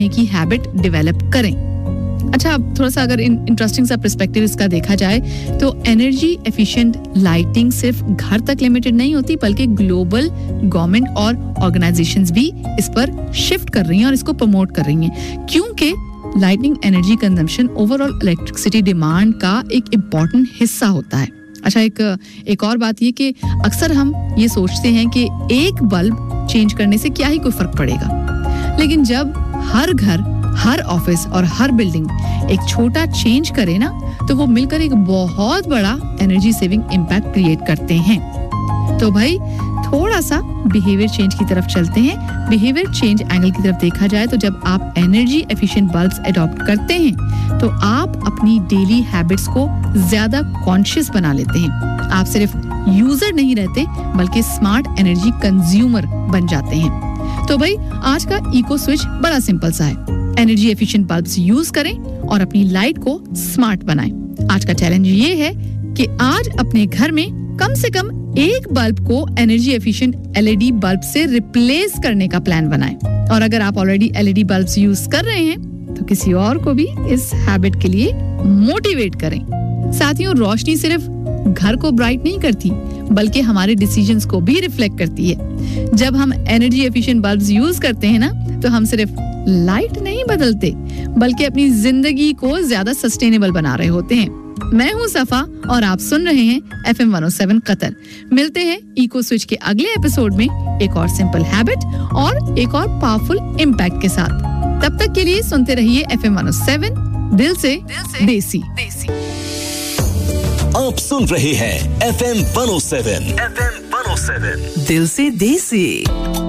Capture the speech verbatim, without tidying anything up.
की habit develop करें। अच्छा, अब थोड़ा सा अगर इंटरेस्टिंग सा पर्सपेक्टिव इसका देखा जाए तो एनर्जी एफिशिएंट लाइटिंग सिर्फ घर तक लिमिटेड नहीं होती, बल्कि ग्लोबल गवर्नमेंट और ऑर्गेनाइजेशंस भी इस पर शिफ्ट कर रही हैं और इसको प्रमोट कर रही हैं, क्योंकि lighting energy consumption overall electricity demand का एक इम्पॉर्टेंट हिस्सा होता है। अच्छा, एक एक और बात ये कि अक्सर हम ये सोचते हैं कि एक बल्ब चेंज करने से क्या ही कोई फर्क पड़ेगा, लेकिन जब हर घर, हर ऑफिस और हर बिल्डिंग एक छोटा चेंज करे ना, तो वो मिलकर एक बहुत बड़ा एनर्जी सेविंग इम्पैक्ट क्रिएट करते हैं। तो भाई थोड़ा सा बिहेवियर चेंज की तरफ चलते हैं। बिहेवियर चेंज एंगल की तरफ देखा जाए तो जब आप एनर्जी एफिशिएंट बल्ब्स अडॉप्ट करते हैं तो आप अपनी डेली हैबिट्स को ज्यादा कॉन्शियस बना लेते हैं। आप सिर्फ यूजर नहीं रहते, बल्कि स्मार्ट एनर्जी कंज्यूमर बन जाते हैं। तो भाई आज का इको स्विच बड़ा सिंपल सा है, एनर्जी एफिशिएंट बल्ब्स यूज करें और अपनी लाइट को स्मार्ट बनाएं। आज का चैलेंज ये है कि आज अपने घर में कम से कम एक बल्ब को एनर्जी एफिशिएंट एलईडी बल्ब से रिप्लेस करने का प्लान बनाएं। और अगर आप ऑलरेडी एलईडी बल्ब्स यूज कर रहे हैं तो किसी और को भी इस हैबिट के लिए मोटिवेट करें। साथियों, रोशनी सिर्फ घर को ब्राइट नहीं करती, बल्कि हमारे डिसीजंस को भी रिफ्लेक्ट करती है। जब हम एनर्जी एफिशिएंट बल्ब्स यूज करते हैं ना, तो हम सिर्फ लाइट नहीं बदलते, बल्कि अपनी जिंदगी को ज्यादा सस्टेनेबल बना रहे होते हैं। मैं हूं सफा और आप सुन रहे हैं F M one O seven Qatar. मिलते हैं इको स्विच के अगले एपिसोड में एक और सिंपल हैबिट और एक और पावरफुल इम्पैक्ट के साथ। तब तक के लिए सुनते रहिए F M one O seven, दिल से, दिल से देसी। देसी। आप सुन रहे हैं F M one O seven, F M one O seven, दिल से देसी।